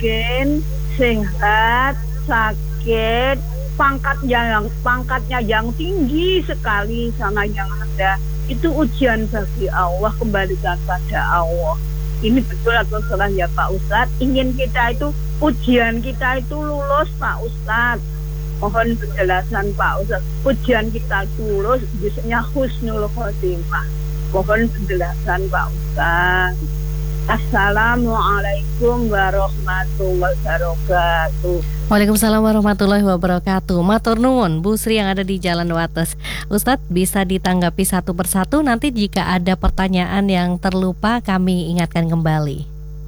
miskin, sehat, sakit, pangkatnya yang tinggi sekali sama yang rendah. Itu ujian bagi Allah, kembalikan pada Allah. Ini betul atau salah ya Pak Ustadz? Ingin kita itu, ujian kita itu lulus Pak Ustadz. Mohon penjelasan Pak Ustadz. Ujian kita itu lulus, biasanya husnul khotimah. Mohon penjelasan Pak Ustadz. Assalamualaikum warahmatullahi wabarakatuh. Waalaikumsalam warahmatullahi wabarakatuh. Matur nuwun Bu Sri yang ada di Jalan Wates. Ustadz bisa ditanggapi satu persatu, nanti jika ada pertanyaan yang terlupa kami ingatkan kembali.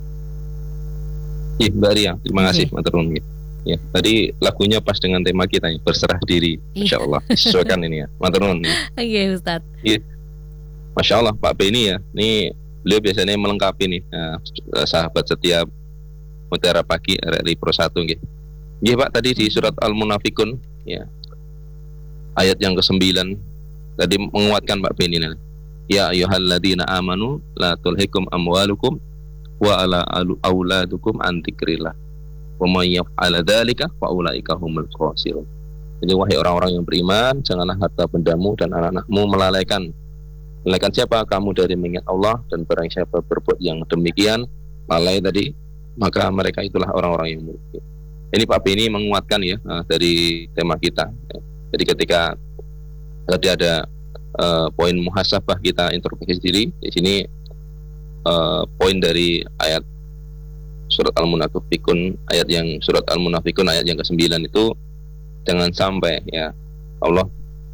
Iya Mbak Ria, terima kasih matur nuwun. Ya, tadi lagunya pas dengan tema kita ya, berserah diri. Masya Allah, disesuaikan ini ya. Matur nuwun. Iya Ustadz. Iya. Masya Allah Pak Beni ya, ini beliau biasanya melengkapi nih sahabat setiap Mutiara Pagi RRI Pro 1 gitu. Iya Pak, tadi di surat Al-Munafikun ya, ayat yang ke-9 tadi menguatkan Pak Beni. Ya ayyuhalladzina amanu la tulhikum amwalukum wa ala auladukum an dzikrillah wa may yaf'al dzalika fa ulaika humul khasirun. Jadi wahai orang-orang yang beriman, janganlah harta bendamu dan anak-anakmu melalaikan siapa kamu dari mengingat Allah, dan barang siapa berbuat yang demikian lalai tadi, maka mereka itulah orang-orang yang merugi. Ini Pak Beni menguatkan ya dari tema kita. Jadi ketika tadi ada poin muhasabah, kita introspeksi diri. Di sini poin dari ayat surat Al-Munafikun, surat Al-Munafikun ayat yang ke-9 itu, jangan sampai ya Allah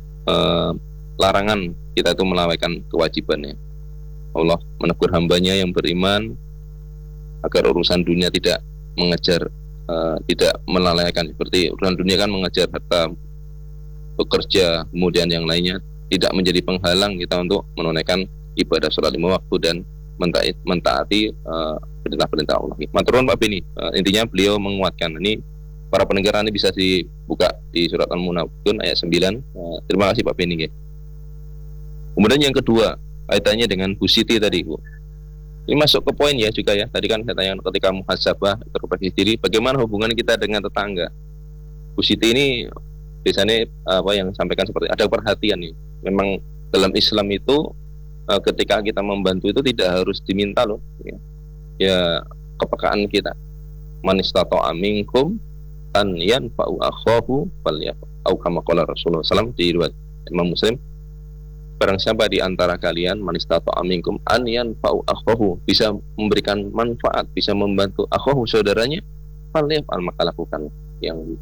larangan kita itu melalaikan kewajibannya. Allah menegur hambanya yang beriman agar urusan dunia tidak mengejar, tidak melalaikan. Seperti urusan dunia kan mengejar harta, bekerja, kemudian yang lainnya, tidak menjadi penghalang kita untuk menunaikan ibadah sholat 5 waktu dan mentaati perintah-perintah Allah. Matur nuwun Pak Beni. Intinya beliau menguatkan. Ini para pendengar ini bisa dibuka di surat Al-Munafikun ayat 9. Terima kasih Pak Beni ya. Kemudian yang kedua, kaitannya dengan Bu Siti tadi Bu. Ini masuk ke poin ya juga ya. Tadi kan saya tanya ketika muhasabah, introspeksi diri, bagaimana hubungan kita dengan tetangga. Bu Siti ini biasanya yang sampaikan seperti ada perhatian nih. Memang dalam Islam itu ketika kita membantu itu tidak harus diminta loh. Ya kepekaan kita. Man istata'a minkum an yanfa'u akhahu falyaf'al, au kama qala Rasulullah sallallahu alaihi wasallam di riwayat Imam Muslim. Barang siapa di antara kalian man istata'a minkum an yanfa'u akhahu, bisa memberikan manfaat, bisa membantu akhahu saudaranya, falyaf'al, maka lakukan. Yang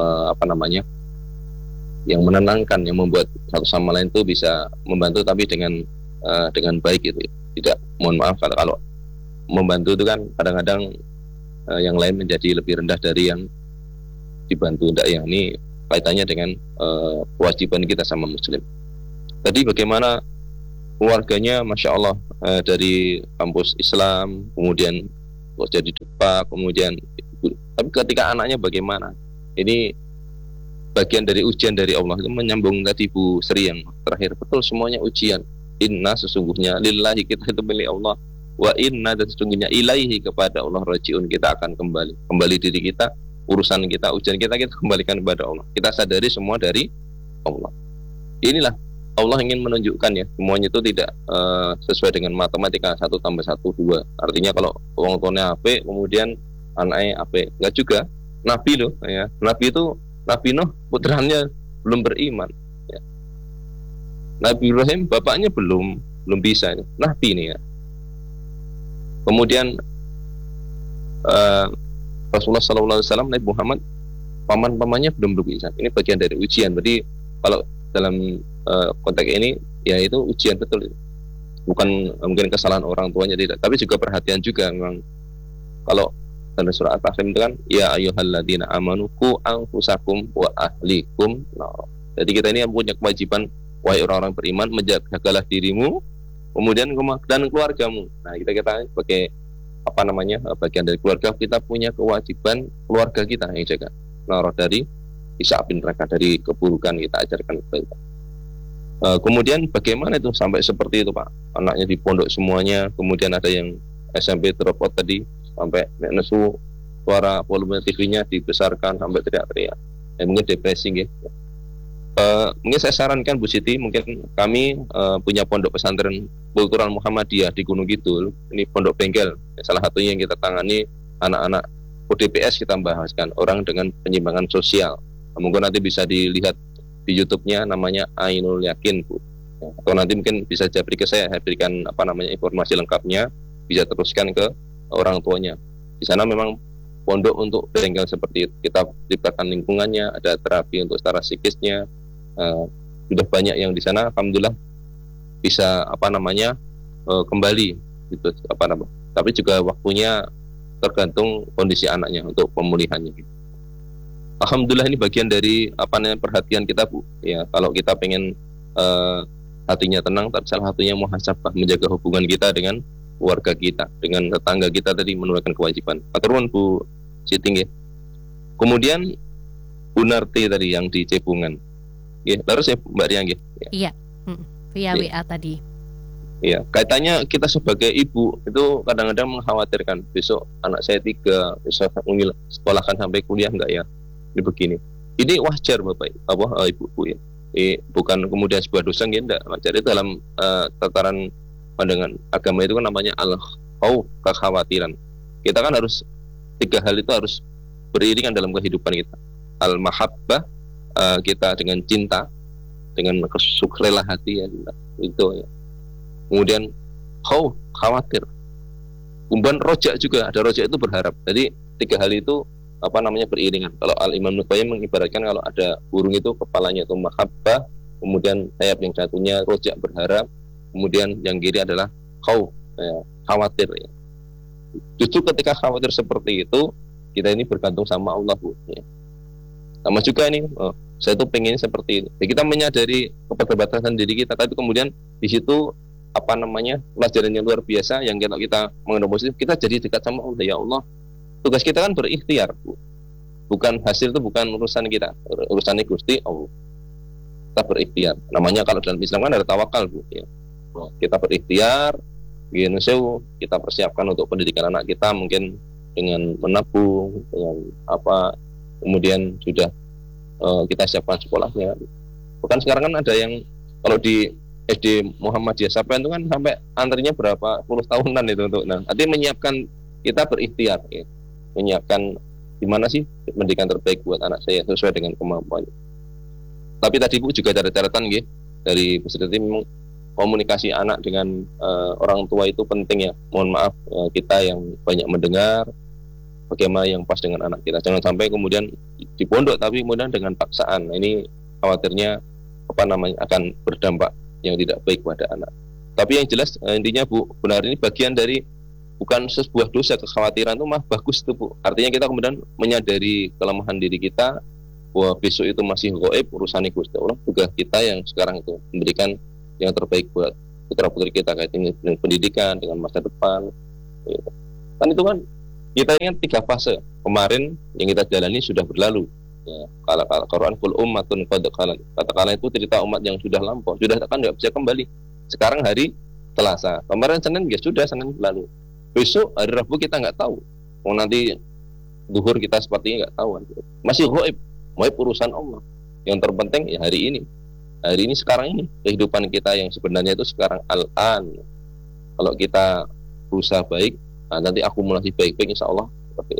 yang menenangkan, yang membuat satu sama lain itu bisa membantu, tapi dengan baik gitu. Tidak, mohon maaf kalau membantu itu kan kadang-kadang yang lain menjadi lebih rendah dari yang dibantu. Tidak ya, ini kaitannya dengan kewajiban kita sama muslim. Tadi bagaimana keluarganya, Masya Allah, dari kampus Islam, kemudian jadi duta, kemudian tapi ketika anaknya bagaimana? Ini bagian dari ujian dari Allah. Itu menyambung tadi Bu Sri yang terakhir, betul semuanya ujian. Inna, sesungguhnya lillahi, kita itu milik Allah, wa inna, dan sesungguhnya ilaihi, kepada Allah rajiun, kita akan kembali diri kita, urusan kita, ujian kita kembalikan kepada Allah. Kita sadari semua dari Allah. Inilah Allah ingin menunjukkan ya, semuanya itu tidak sesuai dengan matematika 1 tambah 1 2. Artinya kalau orang tuanya AP, kemudian anaknya AP, enggak juga. Nabi loh ya, Nabi Nuh putranya belum beriman ya. Nabi Ibrahim bapaknya belum bisa ya. Nabi ini ya. Kemudian Rasulullah SAW, Nabi Muhammad, paman-pamannya belum bisa. Ini bagian dari ujian. Jadi kalau dalam konteks ini ya itu ujian betul. Bukan mungkin kesalahan orang tuanya, tidak, tapi juga perhatian juga. Memang kalau dalam surah At-Tahrim itu kan ya ayyuhalladzina amanu qu anfusakum wa ahlikum. Jadi kita ini punya kewajiban, wahai orang-orang beriman, menjagalah dirimu, kemudian dan keluargamu. Nah, kita sebagai bagian dari keluarga, kita punya kewajiban keluarga kita yang jaga. Dari isapin mereka dari keburukan, kita ajarkan kepada. Kemudian bagaimana itu sampai seperti itu Pak? Anaknya di pondok semuanya, kemudian ada yang SMP drop out tadi sampai nesu, suara volume TV-nya dibesarkan sampai teriak-teriak. Mungkin depresi gitu. Mungkin saya sarankan Bu Siti, mungkin kami punya pondok pesantren Kultural Muhammadiyah di Gunung Kidul. Ini pondok bengkel, salah satunya yang kita tangani anak-anak ODPS, kita bahaskan orang dengan penyimpangan sosial. Mungkin nanti bisa dilihat di YouTube-nya, namanya Ainul Yakin, Bu. Atau nanti mungkin bisa japri ke saya berikan informasi lengkapnya, bisa teruskan ke orang tuanya. Di sana memang pondok untuk bengkel seperti itu. Kita ciptakan lingkungannya, ada terapi untuk secara psikisnya. Sudah banyak yang di sana, alhamdulillah bisa kembali gitu, tapi juga waktunya tergantung kondisi anaknya untuk pemulihannya gitu. Alhamdulillah ini bagian dari perhatian kita, Bu. Ya, kalau kita pengen hatinya tenang, tapi salah satunya muhasabah, menjaga hubungan kita dengan keluarga kita, dengan tetangga kita tadi, menunaikan kewajiban. Maturun Bu Siti ya. Kemudian Bu Narti tadi yang di Cebungan. Ya, terus ya Mbak Riang ya. Iya. Via WA tadi. Iya, kaitannya kita sebagai ibu itu kadang-kadang mengkhawatirkan, besok anak saya 3, besok sekolahkan sampai kuliah enggak ya? Ini begini. Ini wajar Bapak Ibu ya. Bukan kemudian sebuah dosa enggak. Wajar itu dalam tataran pandangan agama itu kan namanya al-khauf, kekhawatiran. Kita kan harus 3 hal itu harus beriringan dalam kehidupan kita. Al-mahabbah, kita dengan cinta, dengan kesukrela hati ya, itu ya. Kemudian khawatir. Kemudian rojak juga, ada rojak itu berharap. Jadi 3 hal itu beriringan. Kalau Al-Imam Nuqayyim mengibaratkan kalau ada burung itu kepalanya itu mahabbah, kemudian sayap yang satunya rojak berharap, kemudian yang kiri adalah khawatir ya. Justru ketika khawatir seperti itu, kita ini bergantung sama Allah, Bu ya. Sama juga ini, saya tuh pengen seperti ini. Ya, kita menyadari keterbatasan diri kita, tapi kemudian di situ pelajaran yang luar biasa yang kalau kita mengenal positif, kita jadi dekat sama Allah. Ya Allah, tugas kita kan berikhtiar, Bu. Bukan hasil itu bukan urusan kita, urusannya Gusti Allah. Kita berikhtiar. Namanya kalau dalam Islam kan ada tawakal, Bu ya. Kita berikhtiar, kita persiapkan untuk pendidikan anak kita, mungkin dengan menabung, dengan kemudian sudah kita siapkan sekolahnya. Bukan sekarang kan ada yang kalau di SD Muhammadiyah Sapen itu kan sampai antrinya berapa puluh tahunan itu untuk artinya menyiapkan, kita berikhtiar ya. Menyiapkan gimana sih pendidikan terbaik buat anak saya sesuai dengan kemampuannya. Tapi tadi Bu juga ada catatan ya, dari Bu Siti, memang komunikasi anak dengan orang tua itu penting ya. Mohon maaf kita yang banyak mendengar bagaimana yang pas dengan anak kita. Jangan sampai kemudian di pondok tapi kemudian dengan paksaan. Nah, ini khawatirnya akan berdampak yang tidak baik pada anak. Tapi yang jelas intinya Bu, benar ini bagian dari bukan sebuah dosa, kekhawatiran itu mah bagus tuh Bu. Artinya kita kemudian menyadari kelemahan diri kita, bahwa besok itu masih gaib, urusan Gusti Allah. Tugas kita yang sekarang itu memberikan yang terbaik buat putra-putri kita kaitannya dengan pendidikan, dengan masa depan. Gitu. Kan itu kan kita ingat 3 fase kemarin yang kita jalani sudah berlalu. Ya, kalau Quran kul ummatun qad khalat, katakanlah itu cerita umat yang sudah lampau, sudah kan nggak bisa kembali. Sekarang hari Selasa, kemarin Senin ya sudah, Senin lalu. Besok hari Rabu kita nggak tahu. Mau nanti duhur kita sepertinya nggak tahu. Masih gaib urusan Allah. Yang terpenting ya hari ini sekarang ini kehidupan kita yang sebenarnya itu sekarang al-an. Kalau kita berusaha baik, nanti akumulasi baik-baik insya Allah.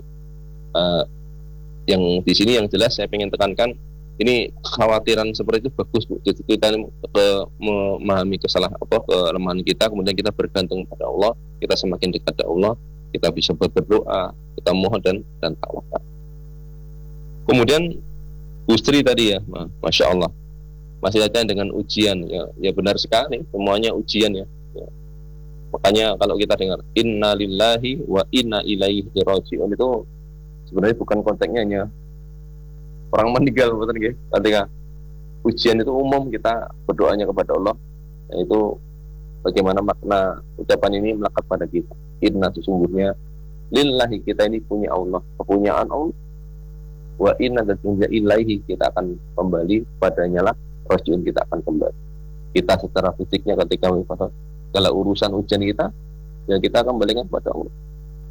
Yang di sini yang jelas saya ingin tekankan, ini kekhawatiran seperti itu bagus Bu. Jadi kita memahami kelemahan kita, kemudian kita bergantung pada Allah, kita semakin dekat pada Allah, kita bisa berdoa, kita mohon dan tawakal. Kemudian Bu Sri tadi ya, Masya Allah, masih ada dengan ujian ya benar sekali, semuanya ujian ya. Makanya kalau kita dengar inna lillahi wa inna ilaihi raji'un, itu sebenarnya bukan konteksnya hanya orang meninggal, betul nggih. Ketika ujian itu umum, kita berdoanya kepada Allah, yaitu bagaimana makna ucapan ini melekat pada kita. Inna, sesungguhnya lillahi, kita ini punya Allah, kepunyaan Allah. Wa inna, dan sesungguhnya ilaihi, kita akan kembali padanya lah, raji'un, kita akan kembali. Kita secara fisiknya ketika kalau urusan ujian kita, ya kita akan kembalikan kepada Allah.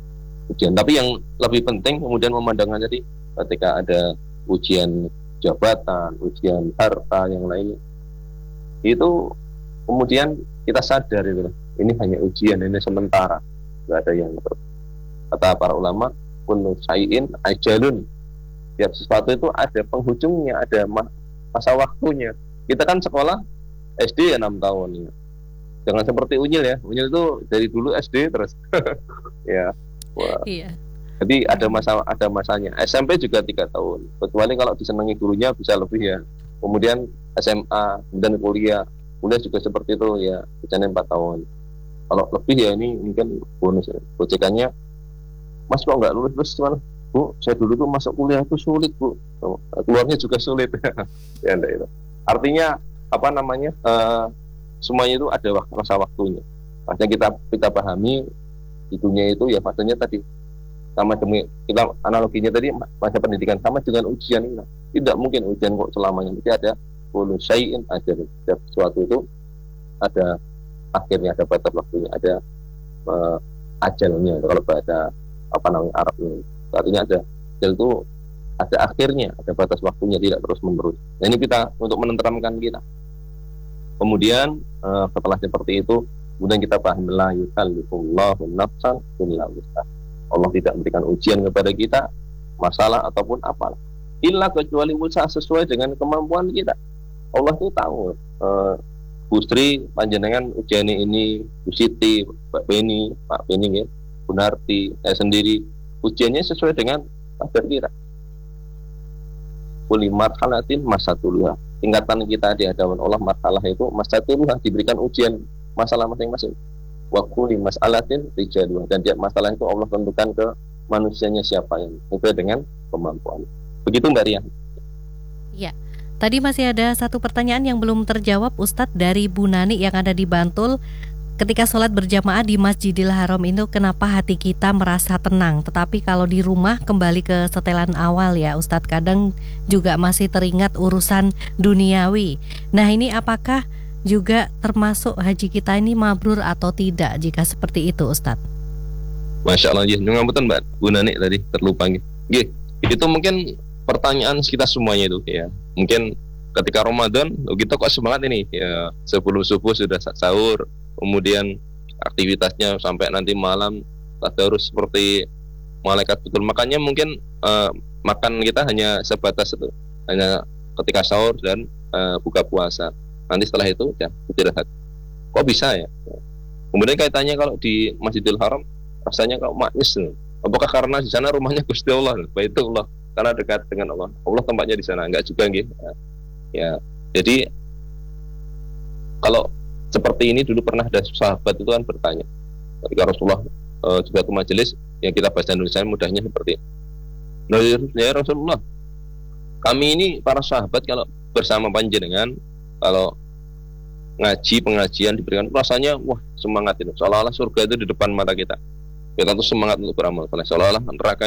ujian. Tapi yang lebih penting kemudian memandangkan tadi ketika ada ujian jabatan, ujian harta yang lainnya, itu kemudian kita sadar itu ini hanya ujian, ini sementara, nggak ada yang terus. Kata para ulama, kullu syai'in ajalun. Tiap sesuatu itu ada penghujungnya, ada masa waktunya. Kita kan sekolah SD ya 6 tahun ya. Jangan seperti Unyil ya. Unyil itu dari dulu SD terus. Ya. Wah. Iya. Jadi ada masanya. SMP juga 3 tahun. Kecuali kalau disenangi gurunya bisa lebih ya. Kemudian SMA dan kuliah juga seperti itu ya, biasanya 4 tahun. Kalau lebih ya ini mungkin bonus ya. Gojekannya, Mas kok nggak lulus gimana? Bu, saya dulu tuh masuk kuliah itu sulit Bu, keluarnya juga sulit. Ya enggak itu. Artinya apa namanya? Semuanya itu ada masa waktunya. Makanya kita pahami di dunia itu ya fasenya tadi sama demi kita analoginya tadi masa pendidikan sama dengan ujian ini. Tidak mungkin ujian kok selamanya. Jadi ada kullu syai'in ajalun. Setiap sesuatu itu ada akhirnya, ada batas waktunya, ada ajalnya. Kalau bahasa apa namanya Arab ini, artinya ada ajal itu ada akhirnya, ada batas waktunya, tidak terus menerus. Nah, ini kita untuk menenteramkan kita. Kemudian setelah seperti itu, kemudian kita paham la yukallifullahu nafsan illa wus'aha. Allah tidak memberikan ujian kepada kita, masalah ataupun apalah, illa kecuali usaha sesuai dengan kemampuan kita. Allah itu tahu. Bu Sri panjenengan ujian ini, Bu Siti, Pak Beni ya, Bu Narti, saya sendiri, ujiannya sesuai dengan takdir kita. Kuli marhalatin masatullah. Tingkatan kita di hadapan Allah masalah itu masatullah, diberikan ujian masalah masing-masing. Wa kulli mas'alatin rijalun, dan tiap masalah itu Allah tentukan ke manusianya siapa yang sesuai dengan kemampuan. Begitu Mbak Rian. Iya. Tadi masih ada satu pertanyaan yang belum terjawab Ustadz dari Bu Nani yang ada di Bantul. Ketika sholat berjamaah di Masjidil Haram itu kenapa hati kita merasa tenang, tetapi kalau di rumah kembali ke setelan awal ya Ustadz, kadang juga masih teringat urusan duniawi. Nah ini apakah juga termasuk haji kita ini mabrur atau tidak jika seperti itu Ustadz? Masya Allah, ngapunten Mbak Bu Nani tadi terlupa gitu. Itu mungkin pertanyaan kita semuanya itu ya. Mungkin ketika Ramadan kita kok semangat ini ya, sebelum subuh sudah sahur, kemudian aktivitasnya sampai nanti malam tadarus seperti malaikat betul. Makanya mungkin makan kita hanya sebatas itu, hanya ketika sahur dan buka puasa. Nanti setelah itu ya istirahat. Kok bisa ya? Kemudian kaitannya kalau di Masjidil Haram rasanya kok maknyus. Apakah karena di sana rumahnya Gusti Allah, Baitullah, karena dekat dengan Allah. Allah tempatnya di sana, enggak juga nggih. Ya. Jadi kalau seperti ini dulu pernah ada sahabat itu kan bertanya ketika Rasulullah juga ke majelis yang kita bahasa Indonesia mudahnya seperti ya Rasulullah, kami ini para sahabat kalau bersama panjenengan kalau ngaji pengajian diberikan rasanya wah semangat itu, seolah-olah surga itu di depan mata kita tuh semangat untuk beramal, seolah-olah neraka